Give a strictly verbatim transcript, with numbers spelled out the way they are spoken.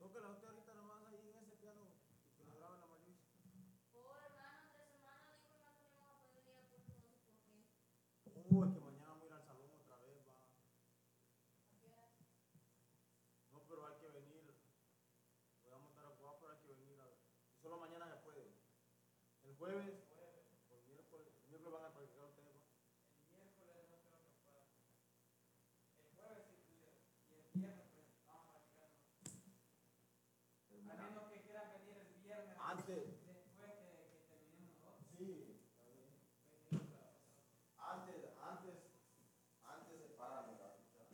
Tóquela usted ahorita nomás ahí en ese piano y que lo grabe la Marius. Oh, hermano, entre semana dijo hermano que no íbamos a poder venir a Puerto, no sé por qué. Oh, es que mañana voy a ir al salón otra vez, va. ¿A qué hora? No, pero hay que venir. Podemos estar ocupados, pero hay que venir a ver. Y solo mañana se puede. El jueves